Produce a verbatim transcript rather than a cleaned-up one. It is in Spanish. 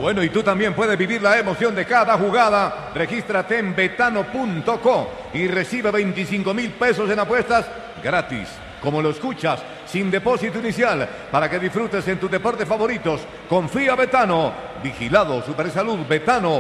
Bueno, y tú también puedes vivir la emoción de cada jugada. Regístrate en betano punto co y recibe veinticinco mil pesos en apuestas gratis, como lo escuchas, sin depósito inicial, para que disfrutes en tus deportes favoritos. Confía Betano. Vigilado Supersalud. Betano.